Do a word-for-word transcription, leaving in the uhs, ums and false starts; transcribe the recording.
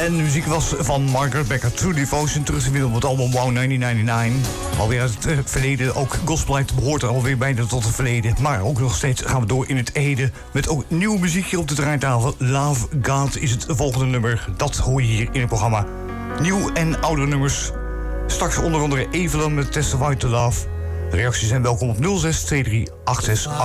En de muziek was van Margaret Becker, True Devotion, terug te vinden op het album Wow negentien negenennegentig. Alweer uit het uh, verleden, ook Gospelite behoort er alweer bijna tot het verleden. Maar ook nog steeds gaan we door in het heden met ook nieuw muziekje op de draaitafel. Love God is het volgende nummer, dat hoor je hier in het programma. Nieuw en oude nummers. Straks onder andere Evelyn met Testify to Love. De reacties zijn welkom op nul zes twee drie acht zes acht.